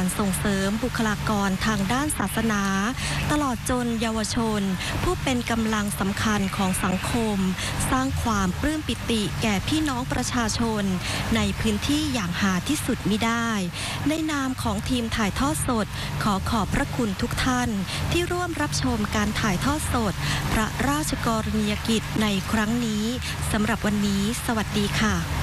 ส่งเสริมบุคลากรทางด้านศาสนาตลอดจนเยาวชนผู้เป็นกำลังสำคัญของสังคมสร้างความปลื้มปิติแก่พี่น้องประชาชนในพื้นที่อย่างหาที่สุดมิได้ในนามของทีมถ่ายทอดสดขอขอบพระคุณทุกท่านที่ร่วมรับชมการถ่ายทอดสดพระราชกรณียกิจในครั้งนี้สำหรับวันนี้สวัสดีค่ะ